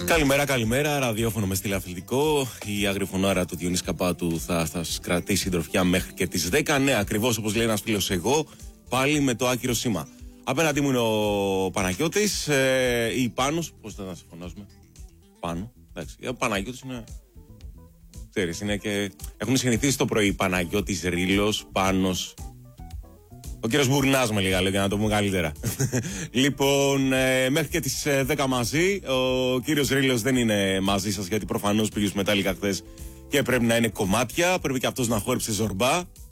Καλημέρα, καλημέρα. Ραδιόφωνο με στυλ αθλητικό. Η αγριφωνάρα του Διονύση Καπάτου θα σας κρατήσει συντροφιά μέχρι και τις 10. Ναι, ακριβώς όπως λέει ένας φίλος, εγώ πάλι με το άκυρο σήμα. Απέναντί μου είναι ο Παναγιώτης ή Πάνος. Πώς θα σε φωνάζουμε? Πάνο. Εντάξει. Ο Παναγιώτης είναι. Ξέρεις, είναι και. Έχουν συνηθίσει το πρωί Παναγιώτης, Ρήλος, Πάνος. Ο κύριος Μπουρνάς με λίγα λόγια, να το πούμε καλύτερα. Λοιπόν, μέχρι και τις 10 μαζί. Ο κύριος Ρήλος δεν είναι μαζί σας γιατί προφανώς πήγε στους Μετάλλικα χθες και πρέπει να είναι κομμάτια. Πρέπει και αυτός να χόρεψε ζορμπά.